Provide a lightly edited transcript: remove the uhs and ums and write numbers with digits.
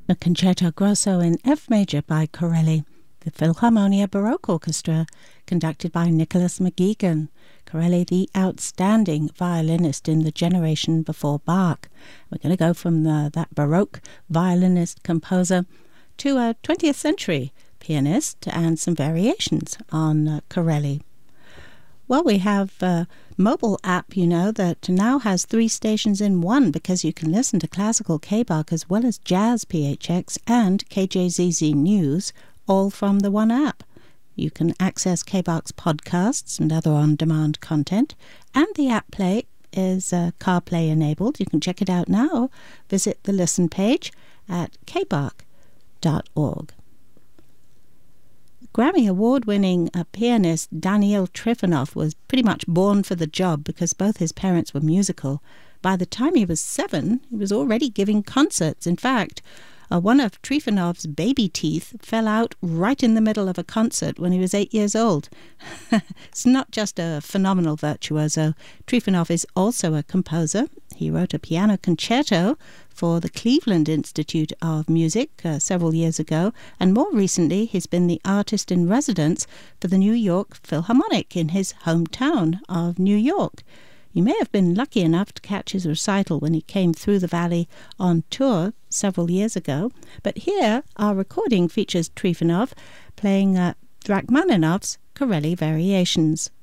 A Concerto Grosso in F major by Corelli, the Philharmonia Baroque Orchestra, conducted by Nicholas McGeegan. Corelli, the outstanding violinist in the generation before Bach. We're going to go from that Baroque violinist composer to a 20th century pianist and some variations on Corelli. Well, we have a mobile app, that now has 3 stations in one, because you can listen to classical K-Bach as well as jazz PHX and KJZZ News, all from the one app. You can access K-Bach's podcasts and other on-demand content, and the app Play is CarPlay enabled. You can check it out now. Visit the listen page at kbach.org. Grammy Award-winning pianist Daniil Trifonov was pretty much born for the job because both his parents were musical. By the time he was 7, he was already giving concerts. In fact, one of Trifonov's baby teeth fell out right in the middle of a concert when he was 8 years old. It's not just a phenomenal virtuoso. Trifonov is also a composer. He wrote a piano concerto for the Cleveland Institute of Music several years ago, and more recently he's been the artist in residence for the New York Philharmonic in his hometown of New York. You may have been lucky enough to catch his recital when he came through the valley on tour several years ago. But here, our recording features Trifonov playing Rachmaninoff's Corelli Variations.